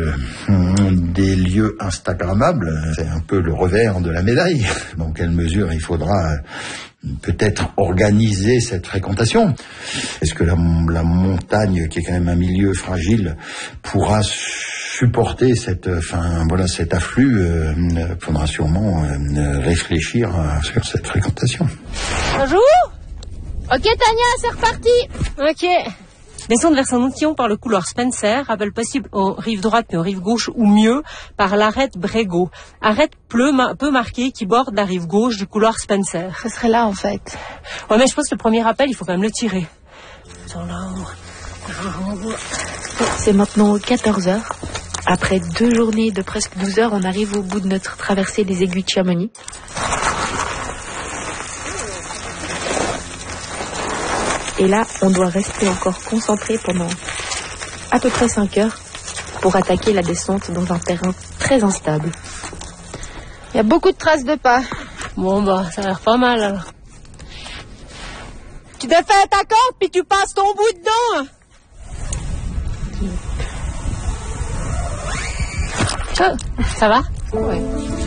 des lieux instagrammables. C'est un peu le revers de la médaille. Dans quelle mesure il faudra peut-être organiser cette fréquentation? Est-ce que la montagne, qui est quand même un milieu fragile, pourra supporter cet afflux? Faudra sûrement réfléchir sur cette fréquentation. Bonjour. Ok Tania, c'est reparti. Ok. Descendre vers Saint-Montillon par le couloir Spencer, rappel possible aux rives droite mais aux rives gauche ou mieux par l'arête Brégo. Arête peu marquée qui borde la rive gauche du couloir Spencer. Ce serait là en fait. Ouais mais je pense que le premier rappel il faut quand même le tirer. C'est maintenant 14h. Après 2 journées de presque 12 heures, on arrive au bout de notre traversée des aiguilles de Chamonix. Et là, on doit rester encore concentré pendant à peu près 5 heures pour attaquer la descente dans un terrain très instable. Il y a beaucoup de traces de pas. Bon bah, ça a l'air pas mal alors. Tu défais ta corde puis tu passes ton bout dedans. Ça va? Ouais.